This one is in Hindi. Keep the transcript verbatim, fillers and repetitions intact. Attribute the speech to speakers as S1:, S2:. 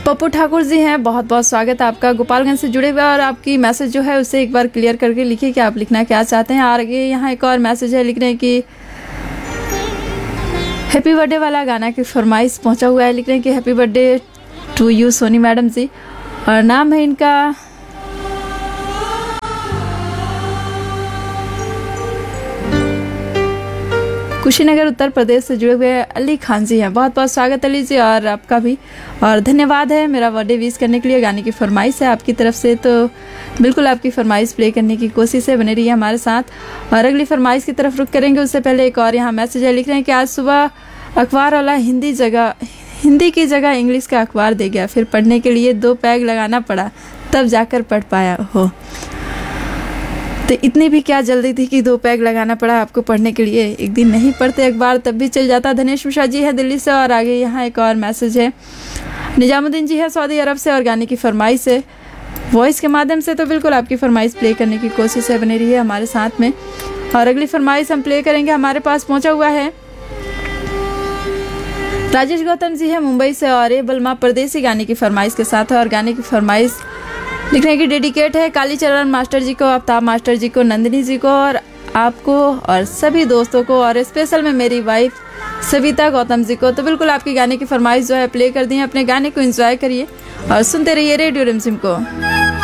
S1: पप्पू ठाकुर जी हैं, बहुत बहुत स्वागत है आपका गोपालगंज से जुड़े हुए। और आपकी मैसेज जो है उसे एक बार क्लियर करके लिखिए कि आप लिखना क्या चाहते हैं। आगे यहाँ एक और मैसेज है, लिख रहे हैं कि हैप्पी बर्थडे वाला गाना की फरमाइश पहुंचा हुआ है। लिख रहे हैं कि happy birthday to you Soni madam जी, और नाम है इनका कुशीनगर उत्तर प्रदेश से जुड़े हुए अली खान जी हैं। बहुत बहुत स्वागत अली जी, और आपका भी और धन्यवाद है मेरा बर्थडे विश करने के लिए। गाने की फरमाइश है आपकी तरफ से, तो बिल्कुल आपकी फरमाइश प्ले करने की कोशिश है, बने रहिए हमारे साथ। और अगली फरमाइश की तरफ रुख करेंगे उससे पहले एक और यहाँ मैसेज है। लिख रहे हैं कि आज सुबह अखबार वाला हिंदी जगह हिंदी की जगह इंग्लिश का अखबार दे गया, फिर पढ़ने के लिए दो पैग लगाना पड़ा, तब जाकर पढ़ पाया हो। तो इतनी भी क्या जल्दी थी कि दो पैग लगाना पड़ा आपको पढ़ने के लिए? एक दिन नहीं पढ़ते अखबार तब भी चल जाता। धनेश मिश्रा जी है दिल्ली से, और आगे यहाँ एक और मैसेज है, निजामुद्दीन जी है सऊदी अरब से, और गाने की फरमाइश है वॉइस के माध्यम से। तो बिल्कुल आपकी फरमाइश प्ले करने की कोशिश है, बने रही है हमारे साथ में। और अगली फरमाइश हम प्ले करेंगे, हमारे पास पहुंचा हुआ है राजेश गौतम जी है मुंबई से, और ये बलमा परदेसी गाने की फरमाइश के साथ है। और गाने की फरमाइश लिखने की डेडिकेट है कालीचरण मास्टर जी को, आफ्ताब मास्टर जी को, नंदिनी जी को, और आपको और सभी दोस्तों को, और स्पेशल में मेरी वाइफ सविता गौतम जी को। तो बिल्कुल आपकी गाने की फरमाइश जो है प्ले कर दी है। अपने गाने को एंजॉय करिए और सुनते रहिए रेडियो रिमझिम को।